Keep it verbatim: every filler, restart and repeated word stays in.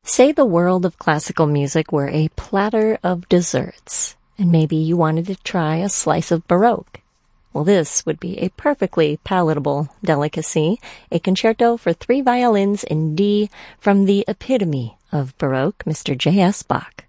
Say the world of classical music were a platter of desserts, and maybe you wanted to try a slice of Baroque. Well, this would be a perfectly palatable delicacy, a concerto for three violins in D from the epitome of Baroque, Mister J S. Bach.